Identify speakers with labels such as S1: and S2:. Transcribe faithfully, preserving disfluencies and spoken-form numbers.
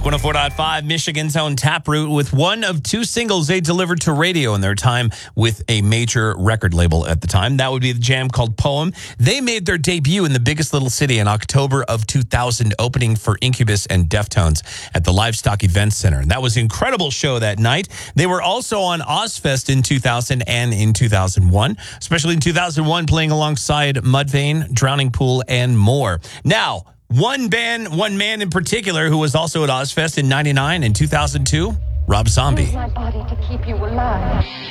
S1: one oh four point five, Michigan's own Taproot, with one of two singles they delivered to radio in their time with a major record label at the time. That would be the jam called Poem. They made their debut in the biggest little city in October of two thousand, opening for Incubus and Deftones at the Livestock Events Center. And that was an incredible show that night. They were also on Ozfest in two thousand and in two thousand one, especially in two thousand one, playing alongside Mudvayne, Drowning Pool, and more. Now, One band, one man in particular who was also at Ozfest in ninety-nine and two thousand two, Rob Zombie.
S2: Use my body to keep you alive.